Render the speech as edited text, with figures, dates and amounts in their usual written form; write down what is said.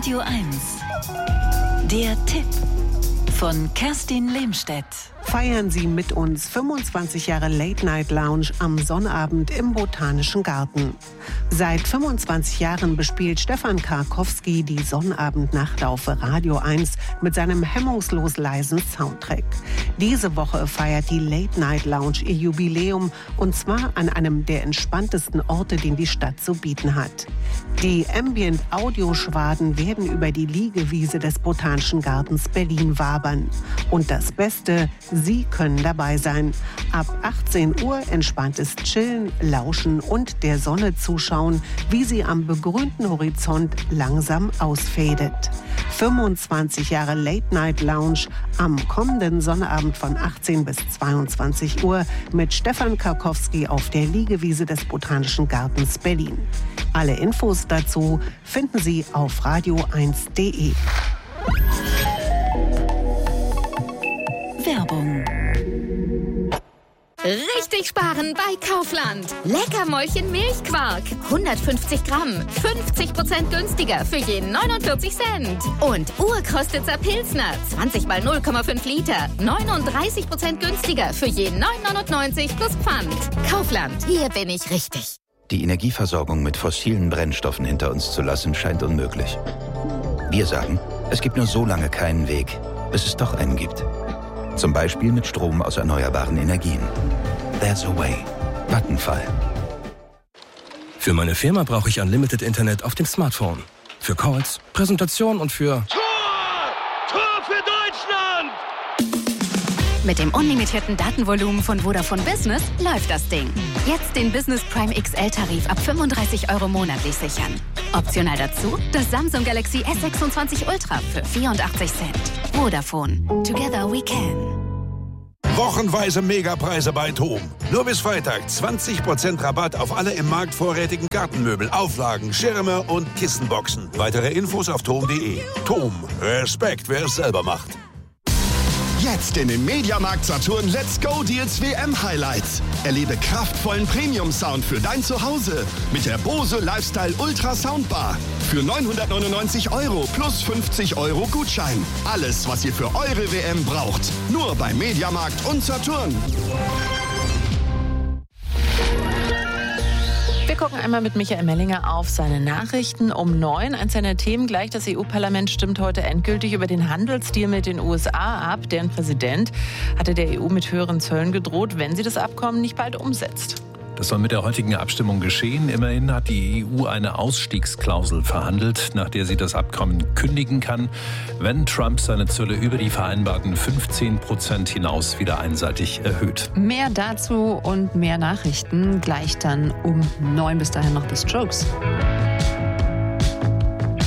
Radio 1. Der Tipp von Kerstin Lehmstedt. Feiern Sie mit uns 25 Jahre Late Night Lounge am Sonnabend im Botanischen Garten. Seit 25 Jahren bespielt Stefan Karkowski die Sonnabendnacht auf Radio 1 mit seinem hemmungslos leisen Soundtrack. Diese Woche feiert die Late Night Lounge ihr Jubiläum, und zwar an einem der entspanntesten Orte, den die Stadt zu bieten hat. Die Ambient-Audio-Schwaden werden über die Liegewiese des Botanischen Gartens Berlin wabern. Und das Beste: Sie können dabei sein. Ab 18 Uhr entspanntes Chillen, Lauschen und der Sonne zuschauen, wie sie am begrünten Horizont langsam ausfädet. 25 Jahre Late Night Lounge am kommenden Sonnabend von 18 bis 22 Uhr mit Stefan Karkowski auf der Liegewiese des Botanischen Gartens Berlin. Alle Infos dazu finden Sie auf radio1.de. Werbung. Richtig sparen bei Kaufland. Leckermäulchen Milchquark. 150 Gramm. 50% günstiger für je 49 Cent. Und Urkostitzer Pilsner. 20 mal 0,5 Liter. 39% günstiger für je 9,99 plus Pfand. Kaufland. Hier bin ich richtig. Die Energieversorgung mit fossilen Brennstoffen hinter uns zu lassen, scheint unmöglich. Wir sagen, es gibt nur so lange keinen Weg, bis es doch einen gibt. Zum Beispiel mit Strom aus erneuerbaren Energien. There's a way. Vattenfall. Für meine Firma brauche ich Unlimited Internet auf dem Smartphone. Für Calls, Präsentation und für... Tor für Deutschland! Mit dem unlimitierten Datenvolumen von Vodafone Business läuft das Ding. Jetzt den Business Prime XL-Tarif ab 35 € monatlich sichern. Optional dazu das Samsung Galaxy S26 Ultra für 84 Cent. Vodafone. Together we can. Wochenweise Megapreise bei TOM. Nur bis Freitag 20% Rabatt auf alle im Markt vorrätigen Gartenmöbel, Auflagen, Schirme und Kissenboxen. Weitere Infos auf tom.de. TOM. Respekt, wer es selber macht. Jetzt in den Mediamarkt Saturn Let's Go Deals WM Highlights. Erlebe kraftvollen Premium-Sound für dein Zuhause mit der Bose Lifestyle Ultra Soundbar. Für 999 € plus 50 € Gutschein. Alles, was ihr für eure WM braucht. Nur bei Mediamarkt und Saturn. Wir gucken einmal mit Michael Mellinger auf seine Nachrichten um 9. Eins seiner Themen gleich: Das EU-Parlament stimmt heute endgültig über den Handelsdeal mit den USA ab. Deren Präsident hatte der EU mit höheren Zöllen gedroht, wenn sie das Abkommen nicht bald umsetzt. Das soll mit der heutigen Abstimmung geschehen. Immerhin hat die EU eine Ausstiegsklausel verhandelt, nach der sie das Abkommen kündigen kann, wenn Trump seine Zölle über die vereinbarten 15% hinaus wieder einseitig erhöht. Mehr dazu und mehr Nachrichten gleich dann um 9. Bis dahin noch The Strokes.